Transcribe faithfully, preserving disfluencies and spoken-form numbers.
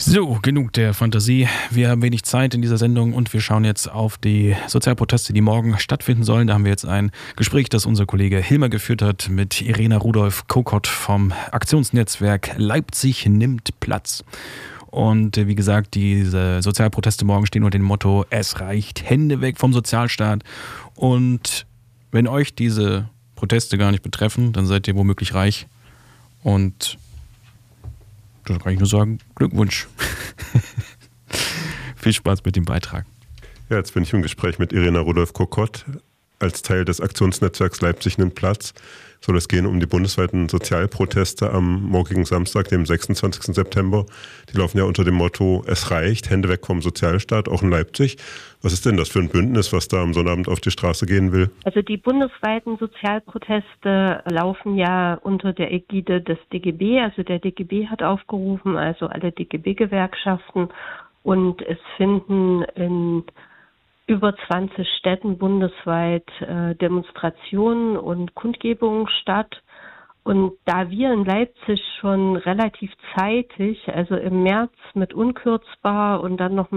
So, genug der Fantasie. Wir haben wenig Zeit in dieser Sendung und wir schauen jetzt auf die Sozialproteste, die morgen stattfinden sollen. Da haben wir jetzt ein Gespräch, das unser Kollege Hilmer geführt hat mit Irena Rudolph-Kokott vom Aktionsnetzwerk Leipzig nimmt Platz. Und wie gesagt, diese Sozialproteste morgen stehen unter dem Motto: Es reicht, Hände weg vom Sozialstaat. Und wenn euch diese Proteste gar nicht betreffen, dann seid ihr womöglich reich. Und da kann ich nur sagen, Glückwunsch. Viel Spaß mit dem Beitrag. Ja, jetzt bin ich im Gespräch mit Irena Rudolph-Kokott. Als Teil des Aktionsnetzwerks Leipzig nimmt Platz soll es gehen um die bundesweiten Sozialproteste am morgigen Samstag, dem sechsundzwanzigsten September. Die laufen ja unter dem Motto: Es reicht, Hände weg vom Sozialstaat, auch in Leipzig. Was ist denn das für ein Bündnis, was da am Sonnabend auf die Straße gehen will? Also die bundesweiten Sozialproteste laufen ja unter der Ägide des D G B. Also der D G B hat aufgerufen, also alle D G B-Gewerkschaften. Und es finden in über zwanzig Städten bundesweit äh, Demonstrationen und Kundgebungen statt. Und da wir in Leipzig schon relativ zeitig, also im März mit unkürzbar und dann noch